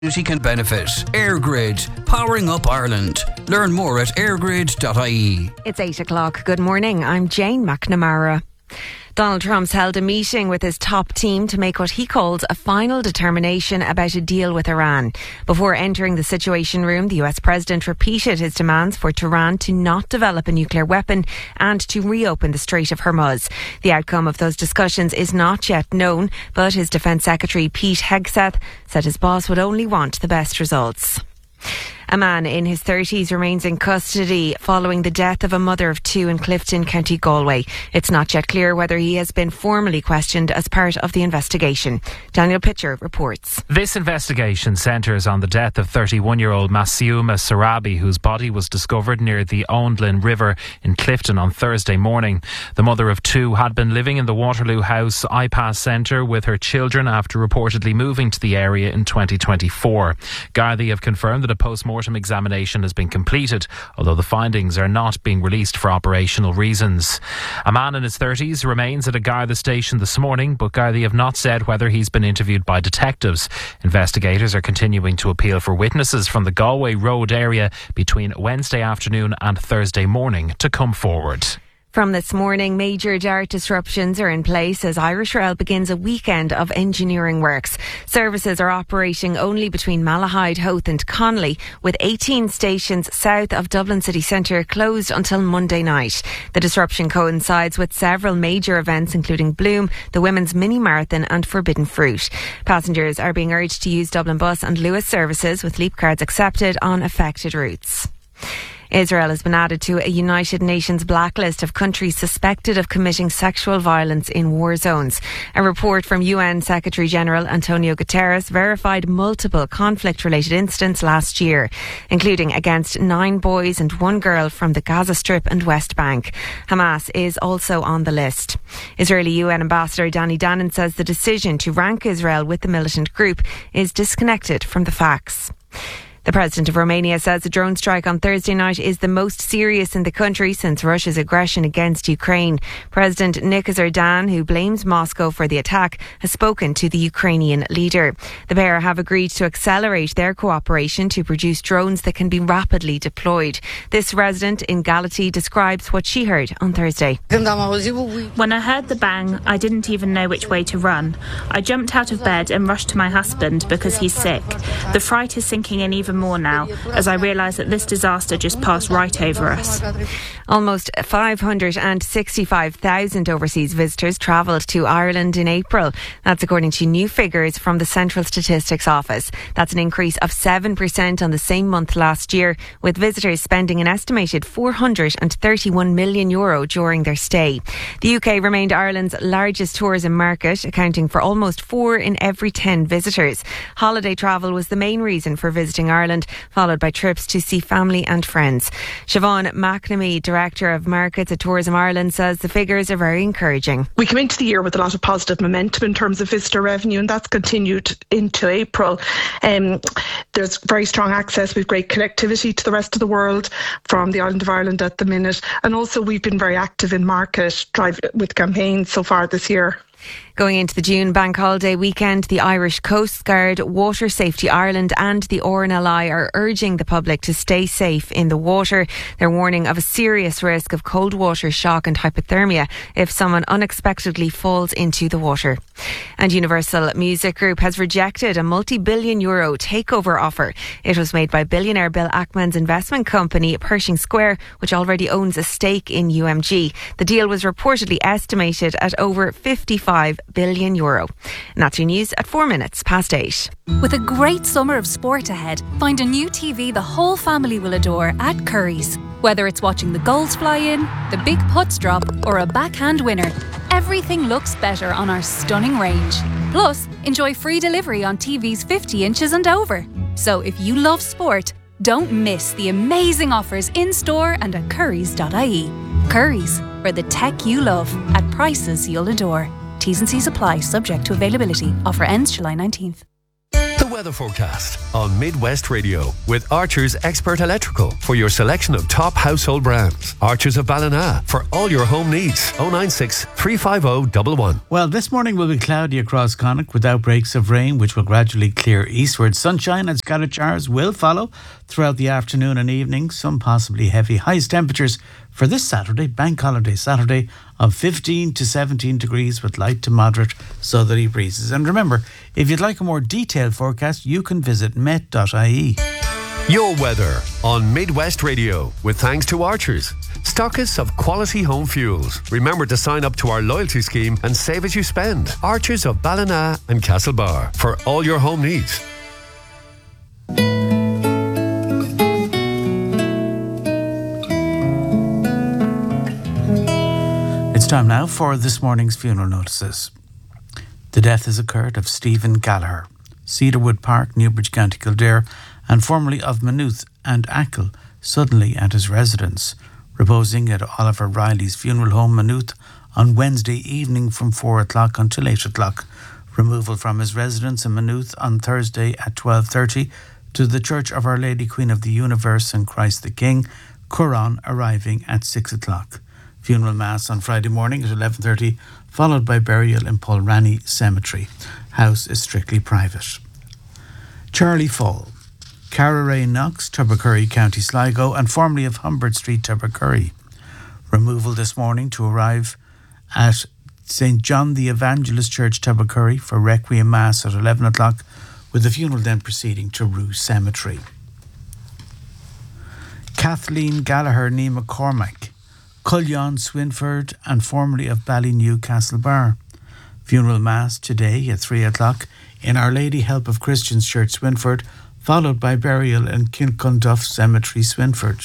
community can benefit. EirGrid, powering up Ireland. Learn more at airgrid.ie. It's 8 o'clock. Good morning. I'm Jane McNamara. Donald Trump's held a meeting with his top team to make what he calls a final determination about a deal with Iran. Before entering the Situation Room, the US President repeated his demands for Tehran to not develop a nuclear weapon and to reopen the Strait of Hormuz. The outcome of those discussions is not yet known, but his Defence Secretary Pete Hegseth said his boss would only want the best results. A man in his 30s remains in custody following the death of a mother of two in Clifton, County Galway. It's not yet clear whether he has been formally questioned as part of the investigation. Daniel Pitcher reports. This investigation centres on the death of 31-year-old Masiuma Sarabi, whose body was discovered near the Oundlin River in Clifton on Thursday morning. The mother of two had been living in the Waterloo House iPass Centre with her children after reportedly moving to the area in 2024. Gardaí have confirmed that a post-mortem examination has been completed, although the findings are not being released for operational reasons. A man in his 30s remains at a Garda station this morning, but Gardaí have not said whether he's been interviewed by detectives. Investigators are continuing to appeal for witnesses from the Galway Road area between Wednesday afternoon and Thursday morning to come forward. From this morning, major DART disruptions are in place as Irish Rail begins a weekend of engineering works. Services are operating only between Malahide, Howth and Connolly, with 18 stations south of Dublin city centre closed until Monday night. The disruption coincides with several major events including Bloom, the Women's Mini Marathon and Forbidden Fruit. Passengers are being urged to use Dublin Bus and Lewis services with leap cards accepted on affected routes. Israel has been added to a United Nations blacklist of countries suspected of committing sexual violence in war zones. A report from UN Secretary-General Antonio Guterres verified multiple conflict-related incidents last year, including against 9 boys and 1 girl from the Gaza Strip and West Bank. Hamas is also on the list. Israeli UN Ambassador Danny Danon says the decision to rank Israel with the militant group is disconnected from the facts. The President of Romania says the drone strike on Thursday night is the most serious in the country since Russia's aggression against Ukraine. President Nicolae Erdogan, who blames Moscow for the attack, has spoken to the Ukrainian leader. The pair have agreed to accelerate their cooperation to produce drones that can be rapidly deployed. This resident in Galatea describes what she heard on Thursday. When I heard the bang, I didn't even know which way to run. I jumped out of bed and rushed to my husband because he's sick. The fright is sinking in even more now as I realise that this disaster just passed right over us. Almost 565,000 overseas visitors travelled to Ireland in April. That's according to new figures from the Central Statistics Office. That's an increase of 7% on the same month last year, with visitors spending an estimated €431 million during their stay. The UK remained Ireland's largest tourism market, accounting for almost 4 in every 10 visitors. Holiday travel was the main reason for visiting Ireland, followed by trips to see family and friends. Siobhan McNamee, Director of Markets at Tourism Ireland, says the figures are very encouraging. We came into the year with a lot of positive momentum in terms of visitor revenue, and that's continued into April. There's very strong access. We've great connectivity to the rest of the world from the island of Ireland at the minute. And also we've been very active in market drive with campaigns so far this year. Going into the June bank holiday weekend, the Irish Coast Guard, Water Safety Ireland and the RNLI are urging the public to stay safe in the water. They're warning of a serious risk of cold water shock and hypothermia if someone unexpectedly falls into the water. And Universal Music Group has rejected a multi-billion euro takeover offer. It was made by billionaire Bill Ackman's investment company Pershing Square, which already owns a stake in UMG. The deal was reportedly estimated at over €55 billion. And that's your news at 8:04. With a great summer of sport ahead, find a new TV the whole family will adore at Curry's. Whether it's watching the goals fly in, the big putts drop, or a backhand winner, everything looks better on our stunning range. Plus, enjoy free delivery on TVs 50 inches and over. So if you love sport, don't miss the amazing offers in-store and at currys.ie. Currys, for the tech you love at prices you'll adore. T's and C's apply, subject to availability. Offer ends July 19th. The weather forecast on Midwest Radio with Archer's Expert Electrical for your selection of top household brands. Archer's of Ballina for all your home needs. 096 350 111. Well, this morning will be cloudy across Connacht with outbreaks of rain, which will gradually clear eastward. Sunshine and scattered showers will follow throughout the afternoon and evening. Some possibly heavy. Highest temperatures for this Saturday, Bank Holiday Saturday, of 15 to 17 degrees with light to moderate southerly breezes. And remember, if you'd like a more detailed forecast, you can visit met.ie. Your weather on Midwest Radio with thanks to Archers, stockists of quality home fuels. Remember to sign up to our loyalty scheme and save as you spend. Archers of Ballina and Castlebar for all your home needs. It's time now for this morning's funeral notices. The death has occurred of Stephen Gallagher, Cedarwood Park, Newbridge, County Kildare, and formerly of Maynooth and Achill, suddenly at his residence, reposing at Oliver Riley's funeral home, Maynooth, on Wednesday evening from 4 o'clock until 8 o'clock. Removal from his residence in Maynooth on Thursday at 12:30 to the Church of Our Lady Queen of the Universe and Christ the King, Quran arriving at 6 o'clock. Funeral Mass on Friday morning at 11:30, followed by burial in Polrani Cemetery. House is strictly private. Charlie Fall, Carraray Knox, Tubbercurry, County Sligo, and formerly of Humbert Street, Tubbercurry. Removal this morning to arrive at St. John the Evangelist Church, Tubbercurry, for Requiem Mass at 11 o'clock, with the funeral then proceeding to Rue Cemetery. Kathleen Gallagher, Nee McCormack, Cullion, Swinford, and formerly of Ballynew, Castlebar. Funeral Mass today at 3 o'clock in Our Lady Help of Christians Church, Swinford, followed by burial in Kilcunduff Cemetery, Swinford.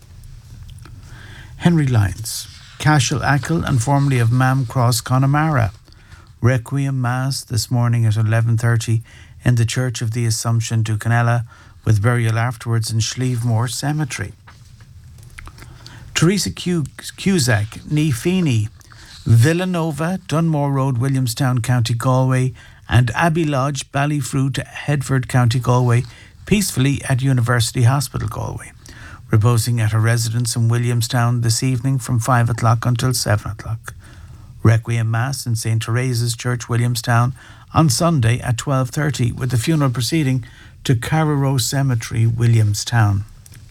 Henry Lyons, Cashel Achill, and formerly of Mam Cross, Connemara. Requiem Mass this morning at 11:30 in the Church of the Assumption, Ducanella, with burial afterwards in Schlievemore Cemetery. Teresa Cusack, Nee Feeney, Villanova, Dunmore Road, Williamstown, County Galway, and Abbey Lodge, Ballyfruit, Headford, County Galway, peacefully at University Hospital, Galway. Reposing at her residence in Williamstown this evening from 5 o'clock until 7 o'clock. Requiem Mass in St. Teresa's Church, Williamstown, on Sunday at 12:30, with the funeral proceeding to Carrarow Cemetery, Williamstown.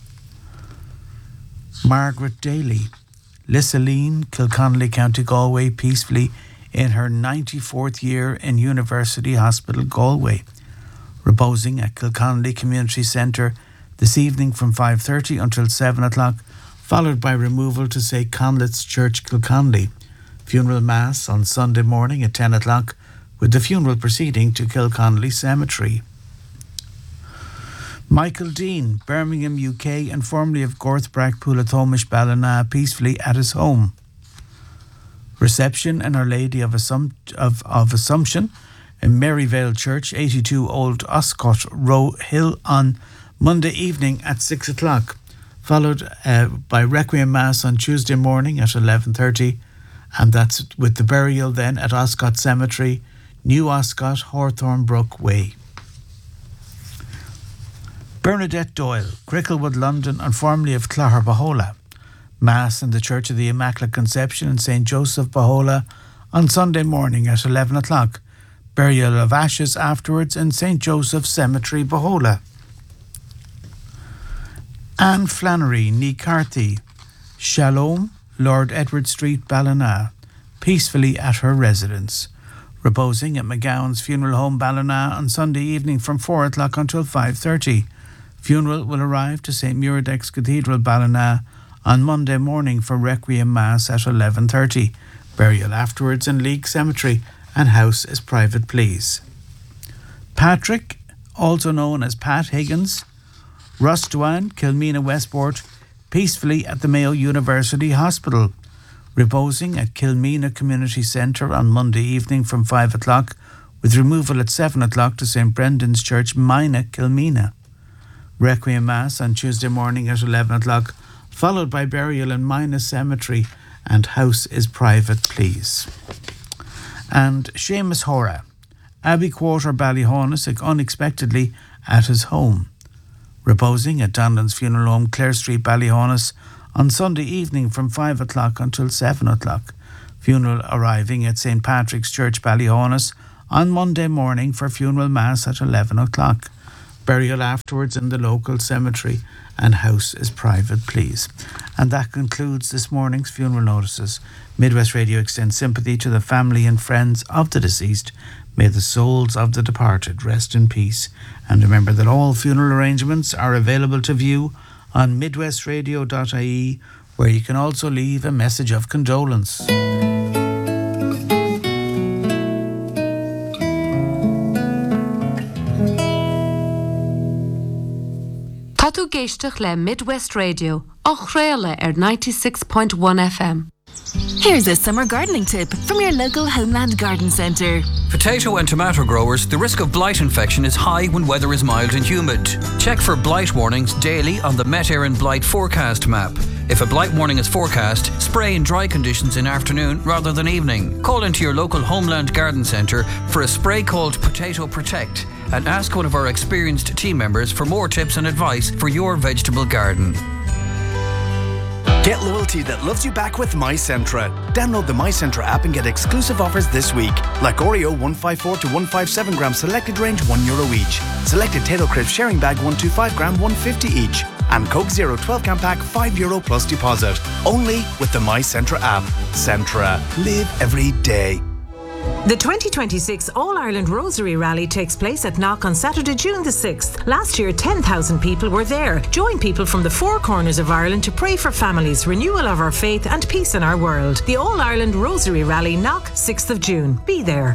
Margaret Daly, Lissaleen, Kilconnelly, County Galway, peacefully in her 94th year in University Hospital, Galway. Reposing at Kilconnelly Community Centre this evening from 5:30 until 7 o'clock, followed by removal to St. Conleth's Church, Kilconnelly. Funeral Mass on Sunday morning at 10 o'clock, with the funeral proceeding to Kilconnelly Cemetery. Michael Dean, Birmingham, UK, and formerly of Gorthbrack, Poolathomish, Ballina, peacefully at his home. Reception in Our Lady of Assumption in Maryvale Church, 82 Old Oscott Hill, on Monday evening at 6 o'clock, followed by Requiem Mass on Tuesday morning at 11:30, and that's with the burial then at Oscott Cemetery, New Oscott, Hawthorne Brook Way. Bernadette Doyle, Cricklewood, London, and formerly of Clogher Bahola. Mass in the Church of the Immaculate Conception in St. Joseph Bahola on Sunday morning at 11 o'clock. Burial of ashes afterwards in St. Joseph Cemetery, Bahola. Anne Flannery, Nee Carthy, Shalom, Lord Edward Street, Ballina, peacefully at her residence. Reposing at McGowan's Funeral Home, Ballina, on Sunday evening from 4 o'clock until 5:30. Funeral will arrive to St. Muirdex Cathedral, Ballina, on Monday morning for Requiem Mass at 11:30. Burial afterwards in Leek Cemetery, and house is private, please. Patrick, also known as Pat Higgins, Rustwan, Kilmena, Westport, peacefully at the Mayo University Hospital. Reposing at Kilmena Community Centre on Monday evening from 5 o'clock, with removal at 7 o'clock to St. Brendan's Church, Mina, Kilmena. Requiem Mass on Tuesday morning at 11 o'clock, followed by burial in Mina Cemetery, and house is private, please. And Seamus Hora, Abbey Quarter, Ballyhonus, unexpectedly at his home. Reposing at Donlan's Funeral Home, Clare Street, Ballyhonus, on Sunday evening from 5 o'clock until 7 o'clock. Funeral arriving at St. Patrick's Church, Ballyhonus, on Monday morning for funeral mass at 11 o'clock. Burial afterwards in the local cemetery, and house is private, please. And that concludes this morning's funeral notices. Midwest Radio extends sympathy to the family and friends of the deceased. May the souls of the departed rest in peace. And remember that all funeral arrangements are available to view on midwestradio.ie, where you can also leave a message of condolence. Tá tú géisteach le Midwest Radio, á chréile 96.1 FM. Here's a summer gardening tip from your local Homeland Garden Centre. Potato and tomato growers, the risk of blight infection is high when weather is mild and humid. Check for blight warnings daily on the Met Éireann Blight Forecast map. If a blight warning is forecast, spray in dry conditions in afternoon rather than evening. Call into your local Homeland Garden Centre for a spray called Potato Protect and ask one of our experienced team members for more tips and advice for your vegetable garden. Get loyalty that loves you back with MyCentra. Download the MyCentra app and get exclusive offers this week. Like Oreo 154 to 157 gram selected range €1 each. Selected Tato Crisp sharing bag 125 gram $1.50 each. And Coke Zero 12 can pack €5 plus deposit. Only with the MyCentra app. Centra. Live every day. The 2026 All-Ireland Rosary Rally takes place at Knock on Saturday, June the 6th. Last year, 10,000 people were there. Join people from the four corners of Ireland to pray for families, renewal of our faith and peace in our world. The All-Ireland Rosary Rally, Knock, 6th of June. Be there.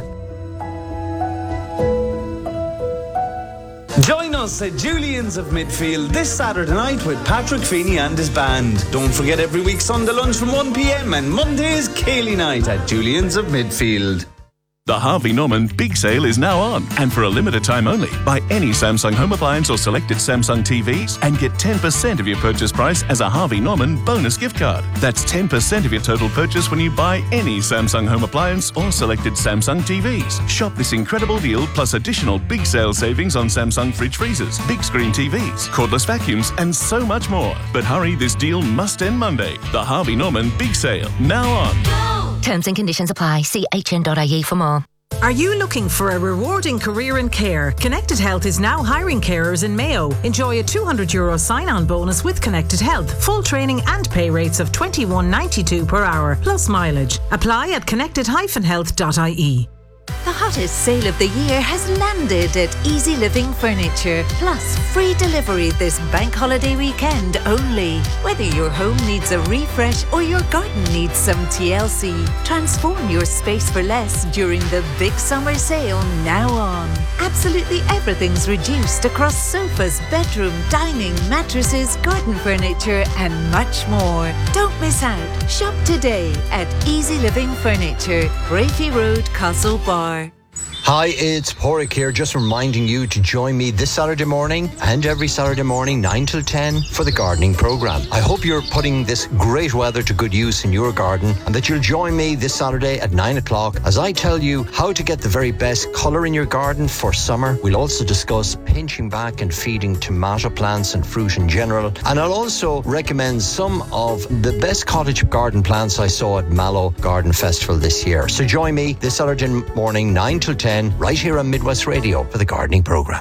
Join us at Julian's of Midfield this Saturday night with Patrick Feeney and his band. Don't forget every week Sunday lunch from 1 p.m. and Mondays Cayley night at Julian's of Midfield. The Harvey Norman Big Sale is now on, and for a limited time only. Buy any Samsung home appliance or selected Samsung TVs and get 10% of your purchase price as a Harvey Norman bonus gift card. That's 10% of your total purchase when you buy any Samsung home appliance or selected Samsung TVs. Shop this incredible deal plus additional big sale savings on Samsung fridge freezers, big screen TVs, cordless vacuums, and so much more. But hurry, this deal must end Monday. The Harvey Norman Big Sale, now on. Terms and conditions apply. See hn.ie for more. Are you looking for a rewarding career in care? Connected Health is now hiring carers in Mayo. Enjoy a €200 sign-on bonus with Connected Health. Full training and pay rates of $21.92 per hour, plus mileage. Apply at connected-health.ie. The hottest sale of the year has landed at Easy Living Furniture. Plus, free delivery this bank holiday weekend only. Whether your home needs a refresh or your garden needs some TLC, transform your space for less during the big summer sale now on. Absolutely everything's reduced across sofas, bedroom, dining, mattresses, garden furniture and much more. Don't miss out. Shop today at Easy Living Furniture, Brafey Road, Castle Bar. Hi, it's Porrick here, just reminding you to join me this Saturday morning and every Saturday morning 9 till 10 for the gardening programme. I hope you're putting this great weather to good use in your garden and that you'll join me this Saturday at 9 o'clock as I tell you how to get the very best colour in your garden for summer. We'll also discuss pinching back and feeding tomato plants and fruit in general. And I'll also recommend some of the best cottage garden plants I saw at Mallow Garden Festival this year. So join me this Saturday morning 9 till 10 right here on Midwest Radio for the gardening programme.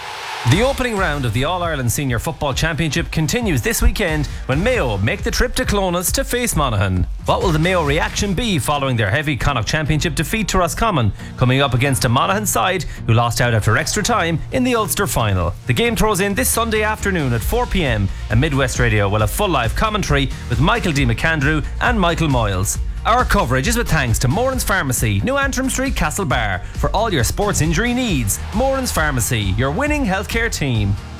The opening round of the All-Ireland Senior Football Championship continues this weekend when Mayo make the trip to Clones to face Monaghan. What will the Mayo reaction be following their heavy Connacht Championship defeat to Roscommon, coming up against a Monaghan side who lost out after extra time in the Ulster final? The game throws in this Sunday afternoon at 4 p.m. and Midwest Radio will have full live commentary with Michael D. McAndrew and Michael Moyles. Our coverage is with thanks to Moran's Pharmacy, New Antrim Street, Castlebar. For all your sports injury needs, Moran's Pharmacy, your winning healthcare team.